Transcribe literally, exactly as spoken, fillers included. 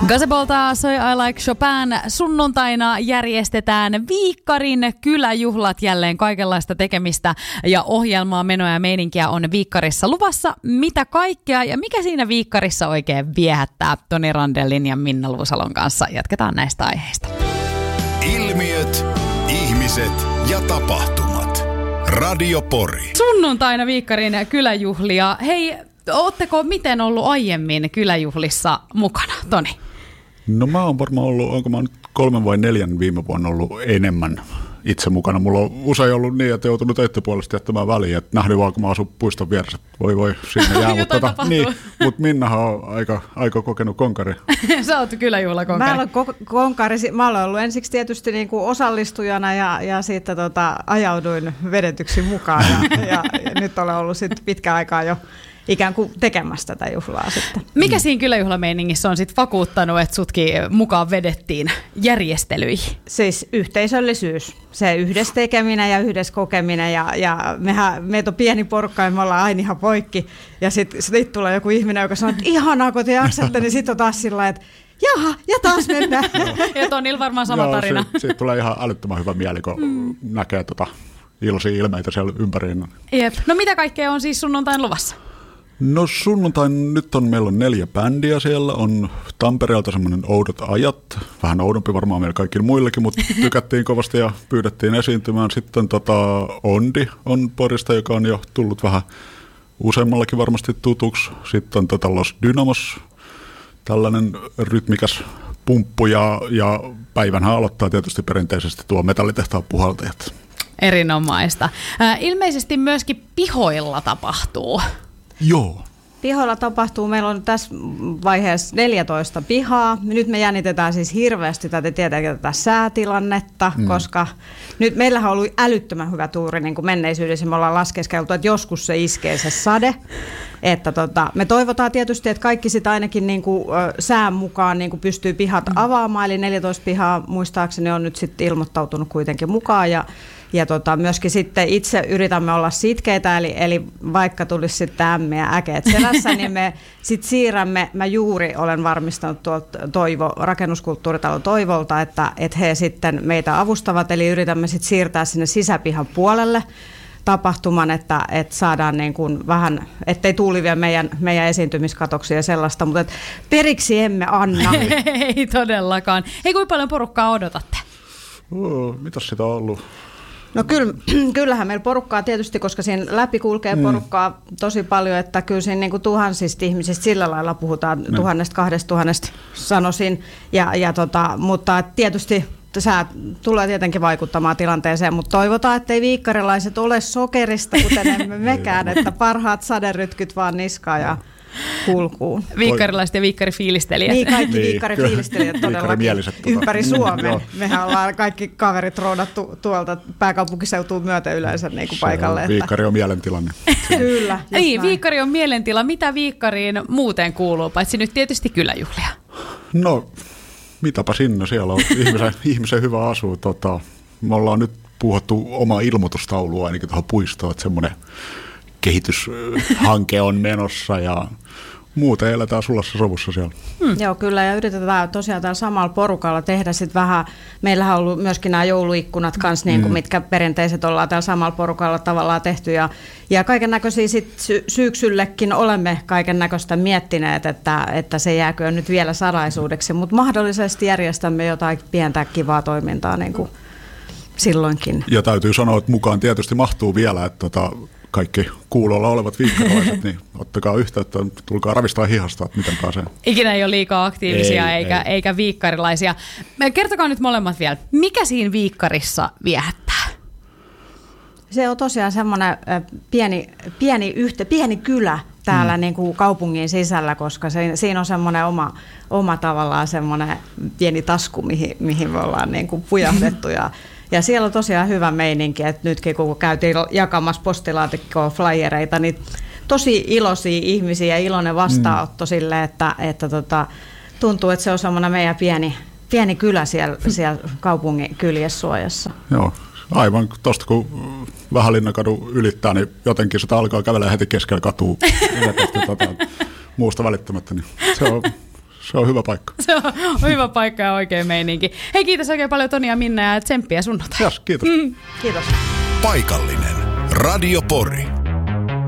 Gazebo-lta Soi I Like Chopin. Sunnuntaina järjestetään Viikkarin kyläjuhlat, jälleen kaikenlaista tekemistä ja ohjelmaa, menoja ja meininkiä on Viikkarissa luvassa. Mitä kaikkea ja mikä siinä Viikkarissa oikein viehättää? Toni Randellin ja Minna Luusalon kanssa jatketaan näistä aiheista. Ilmiöt, ihmiset ja tapahtumat. Radio Pori. Sunnuntaina Viikkarin kyläjuhlia. Hei, ootteko miten ollut aiemmin kyläjuhlissa mukana, Toni? No mä oon varmaan ollut, onko mä nyt kolmen vai neljän viime vuonna ollut enemmän itse mukana. Mulla on usein ollut niin, että joutunut töitten puolesta jättämään väliin, että nähdään vaan, kun mä asun puiston vieressä, voi voi, sinne jää. mutta tota, niin, mut Minnahan on aika, aika kokenut konkari. Sä oot kyläjuhla konkari. Mä olen ko- konkari. Mä olen ollut ensiksi tietysti niinku osallistujana ja, ja sitten tota, ajauduin vedetyksi mukaan ja, ja, ja nyt olen ollut sit pitkän aikaa jo ikään kuin tekemässä tätä juhlaa sitten. Mikä siinä kyläjuhlameiningissä on sitten vakuuttanut, että sutkin mukaan vedettiin järjestelyihin? Siis yhteisöllisyys, se yhdessä tekeminen ja yhdessä kokeminen ja, ja mehän, meitä on pieni porukka ja me ollaan aina ihan poikki ja sitten sit tulee joku ihminen, joka sanoo, että ihanaa kun te jaksatte, niin sitten on taas sillä lailla, että jaha, ja taas mennään. Ja Tonilla varmaan sama Joo, tarina. Siitä, siitä tulee ihan älyttömän hyvä mieli, kun mm. näkee tota iloisia ilmeitä siellä ympäriin. Jep. No mitä kaikkea on siis sunnuntain luvassa? No sunnuntain nyt on, meillä on neljä bändiä siellä, on Tampereelta semmoinen Oudot ajat, vähän oudompi varmaan meillä kaikille muillekin, mutta tykättiin kovasti ja pyydettiin esiintymään. Sitten tota Ondi on Porista, joka on jo tullut vähän useammallakin varmasti tutuksi. Sitten on tota Los Dynamos, tällainen rytmikäs pumppu ja, ja päivänhän aloittaa tietysti perinteisesti tuo metallitehtaan puhaltajat. Erinomaista. Äh, ilmeisesti myöskin pihoilla tapahtuu. Joo. Pihoilla tapahtuu. Meillä on tässä vaiheessa neljätoista pihaa. Nyt me jännitetään siis hirveästi tätä tietenkin tätä säätilannetta, mm. koska nyt meillähän on ollut älyttömän hyvä tuuri niin kuin menneisyydessä. Me ollaan laskeskeltu, että joskus se iskee se sade. Että tota, me toivotaan tietysti, että kaikki sitä ainakin niin kuin, ö, sään mukaan niin kuin pystyy pihat avaamaan. Eli neljätoista pihaa muistaakseni on nyt sitten ilmoittautunut kuitenkin mukaan. Ja Ja tota, myöskin sitten itse yritämme olla sitkeitä, eli, eli vaikka tulisi sitten ämmiä äkeet selässä, niin me sitten siirrämme, mä juuri olen varmistanut tuolta Toivo, rakennuskulttuuritalon Toivolta, että, että he sitten meitä avustavat, eli yritämme sitten siirtää sinne sisäpihan puolelle tapahtuman, että, että saadaan niin kuin vähän, ettei tuuli vie meidän, meidän esiintymiskatoksia ja sellaista, mutta et periksi emme anna. Ei todellakaan. Hei, kuinka paljon porukkaa odotatte? Oh, mitäs sitä on ollut? No kyllä, kyllähän meillä porukkaa tietysti, koska siinä läpi kulkee porukkaa tosi paljon, että kyllä siinä niin kuin tuhansista ihmisistä sillä lailla puhutaan, no. tuhannesta, kahdesta tuhannesta sanoisin, ja, ja tota, mutta tietysti sää tulee tietenkin vaikuttamaan tilanteeseen, mutta toivotaan, ettei viikkarilaiset ole sokerista, kuten emme mekään, että parhaat saderytkyt vaan niskaan ja kulkuun. Viikkarilaiset ja viikkarifiilistelijät. Niin, kaikki niin, viikkarifiilistelijät todellakin ympäri Suomen. Mehän ollaan kaikki kaverit roodattu tuolta pääkaupunkiseutuun myöten yleensä niin kuin paikalle. Että viikkari on mielentilanne. Kyllä. Niin, viikkari on mielentila. Mitä viikkariin muuten kuuluu, paitsi nyt tietysti kyläjuhlia? No, mitäpä sinne. Siellä on ihmisen, ihmisen hyvä asua. Tota, me ollaan nyt puhuttu omaa ilmoitustaulua ainakin tuohon puistoon, että semmoinen kehityshanke on menossa ja muuten eletään sulassa sovussa siellä. Hmm. Joo, kyllä, ja yritetään tosiaan täällä samalla porukalla tehdä sitten vähän, meillähän on ollut myöskin nämä jouluikkunat kanssa, niin kuin, hmm. mitkä perinteiset ollaan täällä samalla porukalla tavallaan tehty, ja, ja kaiken näköisiä sitten sy- syksyllekin olemme kaiken näköistä miettineet, että, että se jääkö nyt vielä salaisuudeksi, mutta mahdollisesti järjestämme jotain pientä kivaa toimintaa niin kuin silloinkin. Ja täytyy sanoa, että mukaan tietysti mahtuu vielä, että tota, kaikki kuulolla olevat viikkarilaiset, niin ottakaa yhteyttä, tulkaa ravistaa hihasta, että miten pääsee. Ikinä ei ole liikaa aktiivisia ei, eikä, ei. eikä viikkarilaisia. Kertokaa nyt molemmat vielä, mikä siinä viikkarissa viehättää? Se on tosiaan semmoinen pieni, pieni, yhte, pieni kylä täällä mm. niin kuin kaupungin sisällä, koska se, siinä on semmoinen oma, oma tavallaan semmoinen pieni tasku, mihin, mihin me ollaan niin kuin pujahdettu ja Ja siellä on tosiaan hyvä meininki, että nytkin kun käytiin jakamassa postilaatikkoa flyereita, niin tosi iloisia ihmisiä ja iloinen vastaanotto mm. sille, että, että tota, tuntuu, että se on semmoinen meidän pieni, pieni kylä siellä, siellä kaupungin kyljessuojassa. Joo, aivan tuosta kun Vähälinnakadun ylittää, niin jotenkin sitä alkaa kävellä heti keskellä katua tota, muusta välittämättä, niin se on se on hyvä paikka. Se on hyvä paikka ja oikein meininki. Hei, kiitos oikein paljon Toni ja Minna ja tsemppiä sunnuntai. Yes, kiitos. Mm. Kiitos. Paikallinen Radio Pori.